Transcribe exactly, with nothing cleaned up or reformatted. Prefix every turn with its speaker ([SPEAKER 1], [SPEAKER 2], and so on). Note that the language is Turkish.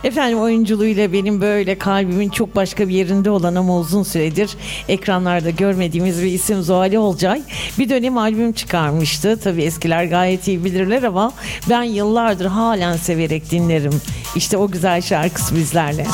[SPEAKER 1] Efendim, oyunculuğuyla benim böyle kalbimin çok başka bir yerinde olan ama uzun süredir ekranlarda görmediğimiz bir isim Zuhal Olcay. Bir dönem albüm çıkarmıştı. Tabii eskiler gayet iyi bilirler ama ben yıllardır halen severek dinlerim. İşte o güzel şarkısı bizlerle.